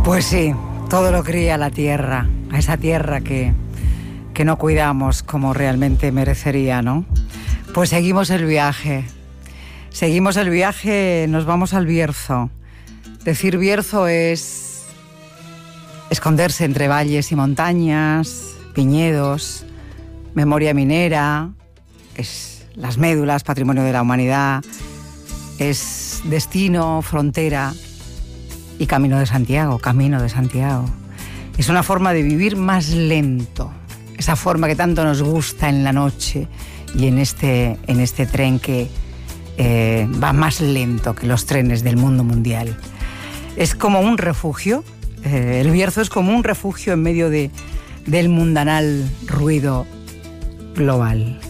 Pues sí, todo lo cría la tierra, a esa tierra que no cuidamos como realmente merecería, ¿no? Pues seguimos el viaje, nos vamos al Bierzo. Decir Bierzo es esconderse entre valles y montañas, viñedos, memoria minera, es las médulas, patrimonio de la humanidad, es destino, frontera y camino de Santiago. Es una forma de vivir más lento, esa forma que tanto nos gusta en la noche y en este tren que va más lento que los trenes del mundo mundial. Es como un refugio, el Bierzo es como un refugio en medio del mundanal ruido global.